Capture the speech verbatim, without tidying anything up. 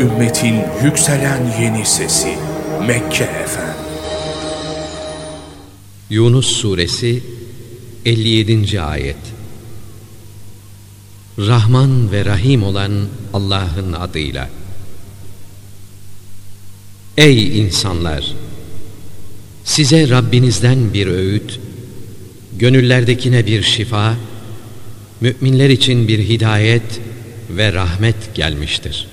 ümmetin yükselen yeni sesi. Mekke Efendi. Yunus Suresi elli yedinci ayet. Rahman ve Rahim olan Allah'ın adıyla. Ey insanlar! Size Rabbinizden bir öğüt, gönüllerdekine bir şifa, müminler için bir hidayet ve rahmet gelmiştir.